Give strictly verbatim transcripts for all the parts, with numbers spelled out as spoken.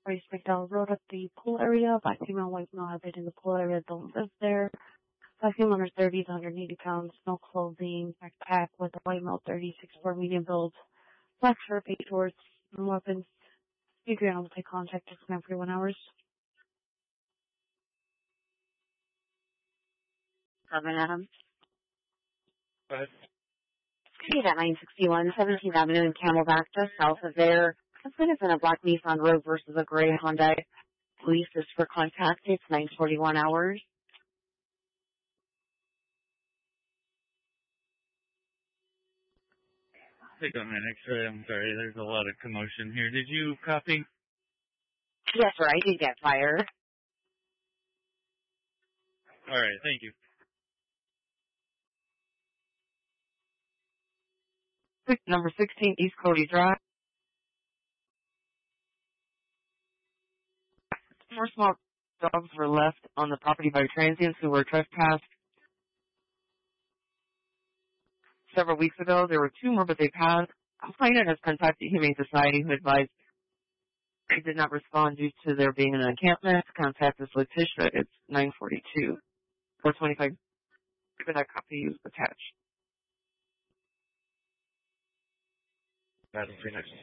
Price McDowell Road at the pool area. Black female, white male have been in the pool area, don't live there. Black female under thirty is one hundred eighty pounds, no clothing, backpack with a white male thirty-six four medium build, black shirt, eight shorts, no weapons. You agree on take contact takes time for one hours. Seven Adams. But Street at nine sixty-one seventeenth Avenue in Camelback, just south of there. This one is in a black Nissan Rogue versus a gray Hyundai. Police is for contact. It's nine forty-one hours. take a minute, X-ray. I'm sorry. There's a lot of commotion here. Did you copy? Yes, sir. I did get fire. All right. Thank you. Number sixteen, East Cody Drive. Four small dogs were left on the property by transients who were trespassed several weeks ago. There were two more, but they passed. Complainant has contacted Humane Society, who advised they did not respond due to there being an encampment. Contact is Letitia. It's nine forty-two. four twenty-five. Given that copy is attached. That's pretty nice.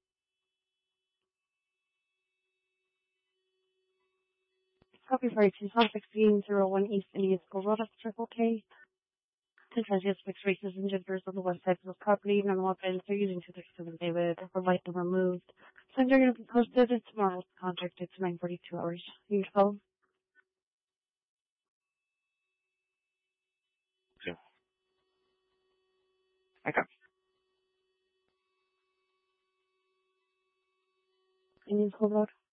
Copy for eighteen sixteen oh one East Indian School Road at Triple K. Contentious mixed races and genders on the west side of the property. None weapons. They're using two thirty-seven David. Would like them removed. Signs are going to be posted tomorrow. Contact it's nine forty-two hours. Your phone. Sure. I got Indian School Road.